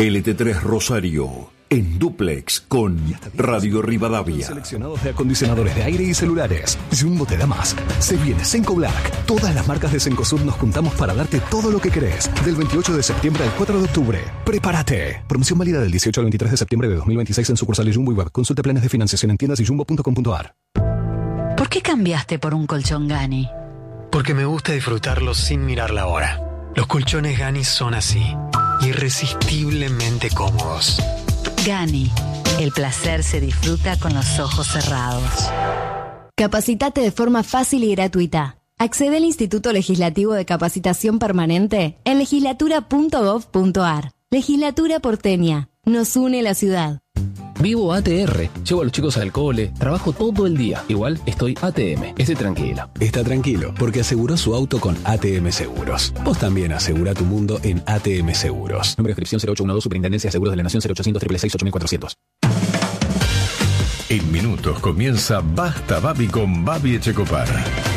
LT3 Rosario, en dúplex con Radio Rivadavia. Seleccionados de acondicionadores de aire y celulares. Jumbo te da más. Se viene Senco Black. Todas las marcas de Cencosud nos juntamos para darte todo lo que querés. Del 28 de septiembre al 4 de octubre. ¡Prepárate! Promoción válida del 18 al 23 de septiembre de 2026 en sucursales Jumbo y Web. Consulte planes de financiación en tiendas y jumbo.com.ar. ¿Por qué cambiaste por un colchón Gani? Porque me gusta disfrutarlos sin mirar la hora. Los colchones Gani son así, irresistiblemente cómodos. Gani, el placer se disfruta con los ojos cerrados. Capacitate de forma fácil y gratuita. Accede al Instituto Legislativo de Capacitación Permanente en legislatura.gov.ar. Legislatura porteña. Nos une la ciudad. Vivo ATR, llevo a los chicos al cole, trabajo todo el día. Igual estoy ATM, estoy tranquilo. Está tranquilo, porque aseguró su auto con ATM Seguros. Vos también asegura tu mundo en ATM Seguros. Número de inscripción 0812, Superintendencia de Seguros de la Nación 0800 666 8400. En minutos comienza Basta Babi con Babi Echecopar.